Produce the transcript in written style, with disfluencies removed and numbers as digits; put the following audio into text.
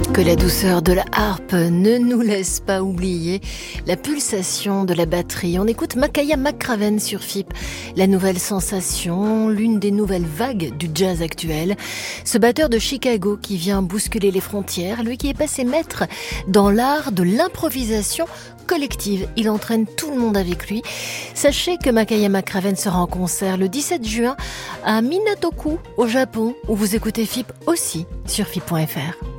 Que la douceur de la harpe ne nous laisse pas oublier la pulsation de la batterie. On écoute Makaya McCraven sur FIP, la nouvelle sensation, l'une des nouvelles vagues du jazz actuel. Ce batteur de Chicago qui vient bousculer les frontières, lui qui est passé maître dans l'art de l'improvisation collective. Il entraîne tout le monde avec lui. Sachez que Makaya McCraven sera en concert le 17 juin à Minatoku, au Japon, où vous écoutez FIP aussi sur FIP.fr.